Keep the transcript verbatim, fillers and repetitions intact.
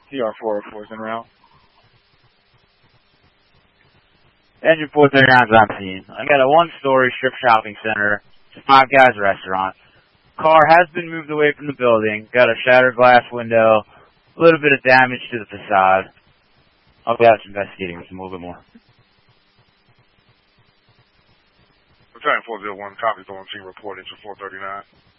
T R four oh four is en route. Engine four thirty-nine is on scene. I got a one-story strip shopping center. It's a Five Guys restaurant. Car has been moved away from the building. Got a shattered glass window. A little bit of damage to the facade. I'll be out investigating this a little bit more. Battalion four oh one, copy, throwing team report into four thirty-nine.